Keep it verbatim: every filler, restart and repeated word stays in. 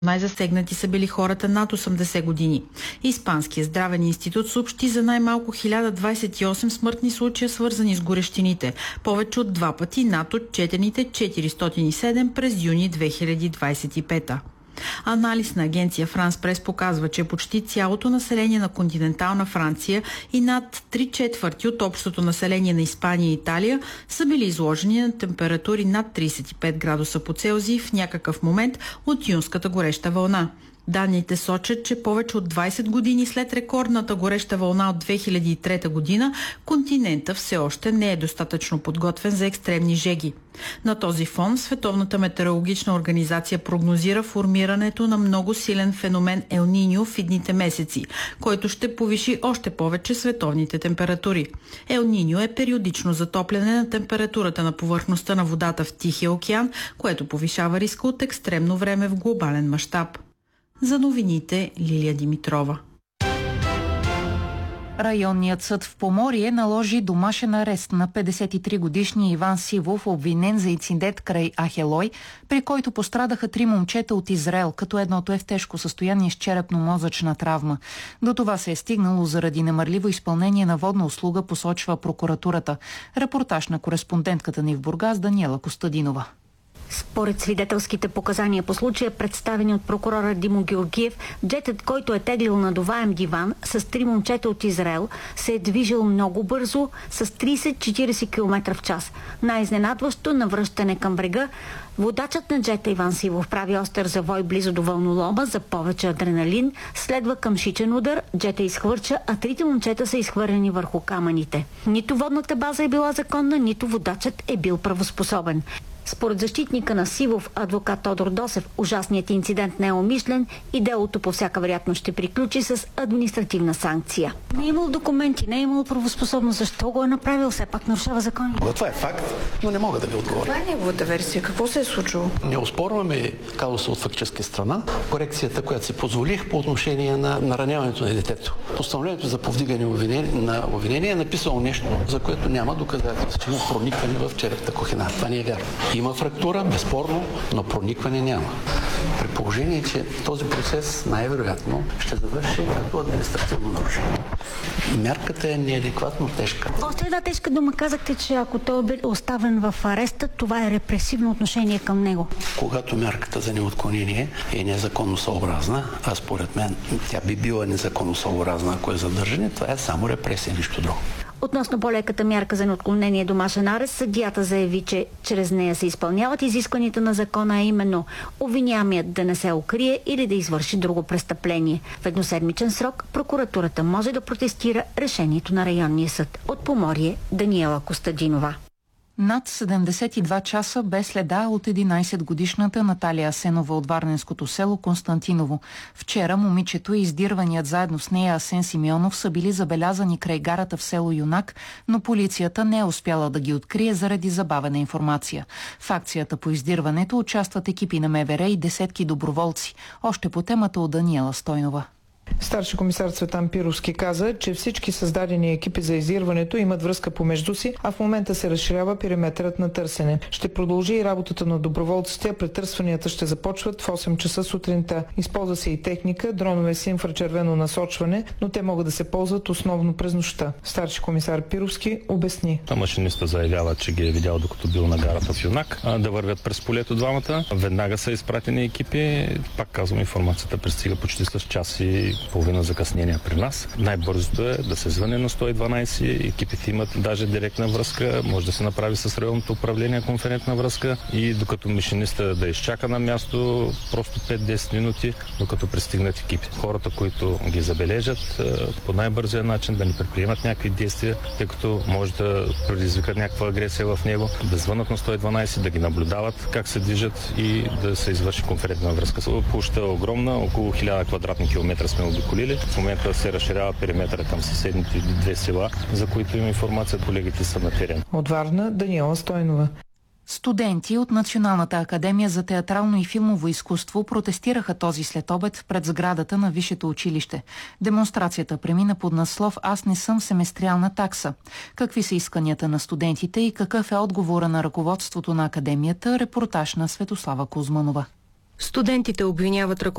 Най-засегнати са били хората над осемдесет години. Испанският здравен институт съобщи за най-малко хиляда двадесет и осем смъртни случая, свързани с горещините, повече от два пъти над отчетените четиристотин и седем през юни две хиляди двадесет и пета. Анализ на агенция Франс Прес показва, че почти цялото население на континентална Франция и над три четвърти от общото население на Испания и Италия са били изложени на температури над тридесет и пет градуса по Целзий в някакъв момент от юнската гореща вълна. Данните сочат, че повече от двадесет години след рекордната гореща вълна от две хиляди и трета година, континента все още не е достатъчно подготвен за екстремни жеги. На този фон Световната метеорологична организация прогнозира формирането на много силен феномен Ел Ниньо в идните месеци, който ще повиши още повече световните температури. Ел Ниньо е периодично затопляне на температурата на повърхността на водата в Тихия океан, което повишава риска от екстремно време в глобален мащаб. За новините Лилия Димитрова. Районният съд в Поморие наложи домашен арест на петдесет и три годишния Иван Сивов, обвинен за инцидент край Ахелой, при който пострадаха три момчета от Израел, като едното е в тежко състояние с черепно-мозъчна травма. До това се е стигнало заради немарливо изпълнение на водна услуга, посочва прокуратурата. Репортаж на кореспондентката ни в Бургас Даниела Костадинова. Според свидетелските показания по случая, представени от прокурора Димо Георгиев, джетът, който е теглил надуваем диван с три момчета от Израел, се е движил много бързо с тридесет до четиридесет километра в час. Най-изненадващо на връщане към брега, водачът на джета Иван Сивов прави остър завой близо до вълнолома за повече адреналин, следва къмшичен удар, джета изхвърча, а трите момчета са изхвърлени върху камъните. Нито водната база е била законна, нито водачът е бил правоспособен. Според защитника на Сивов, адвокат Тодор Досев, ужасният инцидент не е умишлен и делото по всяка вероятност ще приключи с административна санкция. Не е имал документи, не е имал правоспособност. Защо го е направил? Все пак нарушава закони. Това е факт, но не мога да ви отговоря. Това е неговата версия. Какво се е случило? Не оспорваме казуса от фактическа страна. Корекцията, която си позволих по отношение на нараняването на детето. Постановлението за повдигане на обвинение е написало нещо, за което няма доказателство, че има проникване в черепната кухина. Това не е вярно. Има фрактура, безспорно, но проникване няма. При положение, че този процес най-вероятно ще завърши като административно нарушение. Мярката е неадекватно тежка. Още една тежка дума. Казахте, че ако той е оставен в ареста, това е репресивно отношение към него. Когато мярката за неотклонение е незаконно съобразна, а според мен тя би била незаконно съобразна, ако е задържане, това е само репресия, нищо друго. Относно по-леката мярка за неотклонение домашен арест, съдията заяви, че чрез нея се изпълняват изискванията на закона, а именно обвиняемият да не се укрие или да извърши друго престъпление. В едноседмичен срок прокуратурата може да протестира решението на районния съд. От Поморие Даниела Костадинова. Над седемдесет и два часа без следа от единадесетгодишната Наталия Асенова от варненското село Константиново. Вчера момичето и издирваният заедно с нея Асен Симеонов са били забелязани край гарата в село Юнак, но полицията не е успяла да ги открие заради забавена информация. В акцията по издирването участват екипи на МВР и десетки доброволци. Още по темата от Даниела Стойнова. Старши комисар Цветан Пировски каза, че всички създадени екипи за издирването имат връзка помежду си, а в момента се разширява периметърът на търсене. Ще продължи и работата на доброволците, а претърсванията ще започват в осем часа сутринта. Използва се и техника, дронове с инфрачервено насочване, но те могат да се ползват основно през нощта. Старши комисар Пировски обясни. Машиниста заявява, че ги е видял докато бил на гарата в Юнак, да вървят през полето двамата. Веднага са изпратени екипи. Пак казвам, информацията пристига почти с час и половина закъснения при нас. Най-бързото е да се звъне на сто и дванадесет. Екипите имат даже директна връзка. Може да се направи с районното управление конферентна връзка и докато машиниста да изчака на място просто пет до десет минути, докато пристигнат екипи. Хората, които ги забележат, по най-бързия начин да не предприемат някакви действия, тъй като може да предизвикат някаква агресия в него, да звънат на сто и дванадесет, да ги наблюдават как се движат и да се извърши конферентна връзка. Площта е огромна, около хиляда квадратни километра сме обиколили. В момента се разширява периметъра към съседните две села, за които има информация, колегите са на терен. От Варна Даниела Стойнова. Студенти от Националната академия за театрално и филмово изкуство протестираха този следобед пред сградата на висшето училище. Демонстрацията премина под наслов "Аз не съм семестриална такса". Какви са исканията на студентите и какъв е отговора на ръководството на академията? Репортаж на Светослава Кузманова. Студентите обвиняват ръководството